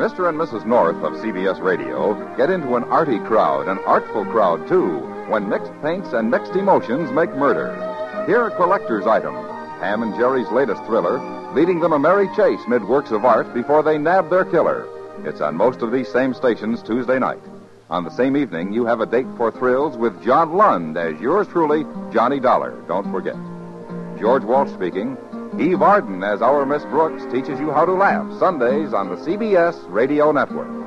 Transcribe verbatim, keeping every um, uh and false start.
Mister and Missus North of C B S Radio get into an arty crowd, an artful crowd, too, when mixed paints and mixed emotions make murder. Here are collector's items, Ham and Jerry's latest thriller, leading them a merry chase mid works of art before they nab their killer. It's on most of these same stations Tuesday night. On the same evening, you have a date for thrills with John Lund as yours truly, Johnny Dollar. Don't forget. George Walsh speaking. Eve Arden as our Miss Brooks teaches you how to laugh Sundays on the C B S Radio Network.